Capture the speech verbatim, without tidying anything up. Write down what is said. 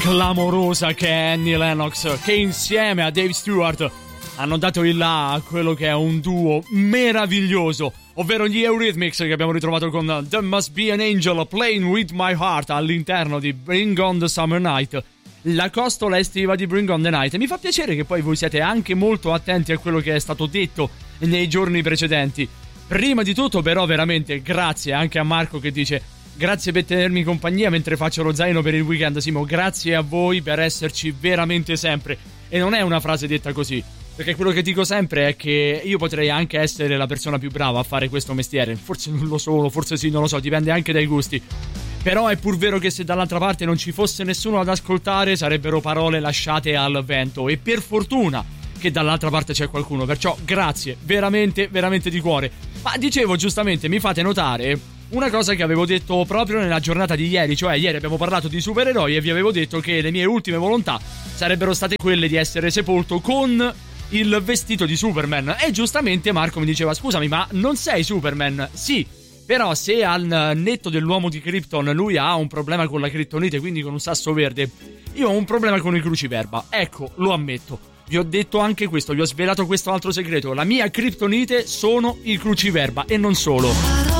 clamorosa che è Annie Lennox, che insieme a Dave Stewart hanno dato il là a quello che è un duo meraviglioso, ovvero gli Eurythmics, che abbiamo ritrovato con There Must Be an Angel Playing With My Heart all'interno di Bring On The Summer Night, la costola estiva di Bring On The Night. E mi fa piacere che poi voi siete anche molto attenti a quello che è stato detto nei giorni precedenti. Prima di tutto però veramente grazie anche a Marco che dice: grazie per tenermi compagnia mentre faccio lo zaino per il weekend. Simo, grazie a voi per esserci veramente sempre. E non è una frase detta così, perché quello che dico sempre è che io potrei anche essere la persona più brava a fare questo mestiere. Forse non lo sono, forse sì, non lo so, dipende anche dai gusti. Però è pur vero che se dall'altra parte non ci fosse nessuno ad ascoltare, sarebbero parole lasciate al vento. E per fortuna che dall'altra parte c'è qualcuno. Perciò grazie, veramente, veramente di cuore. Ma dicevo, giustamente, mi fate notare una cosa che avevo detto proprio nella giornata di ieri. Cioè ieri abbiamo parlato di supereroi e vi avevo detto che le mie ultime volontà sarebbero state quelle di essere sepolto con il vestito di Superman. E giustamente Marco mi diceva: scusami, ma non sei Superman? Sì, però se al netto dell'uomo di Krypton lui ha un problema con la criptonite, quindi con un sasso verde, io ho un problema con i cruciverba. Ecco, lo ammetto. Vi ho detto anche questo, vi ho svelato questo altro segreto. La mia criptonite sono i cruciverba e non solo.